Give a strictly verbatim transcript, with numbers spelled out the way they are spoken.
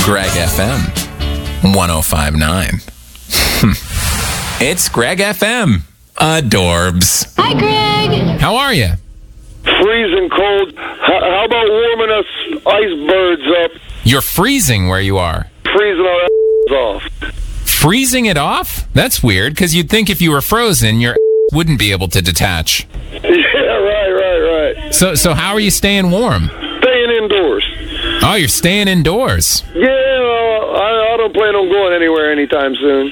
Greg F M one oh five point nine. It's Greg F M. Adorbs. Hi, Greg. How are you? Freezing cold. How, how about warming us icebergs up? You're freezing where you are. Freezing our asses off. Freezing it off? That's weird, because you'd think if you were frozen, your wouldn't be able to detach. Yeah, right, right, right. So, so how are you staying warm? Staying indoors. Oh, you're staying indoors. Yeah, well, I, I don't plan on going anywhere anytime soon.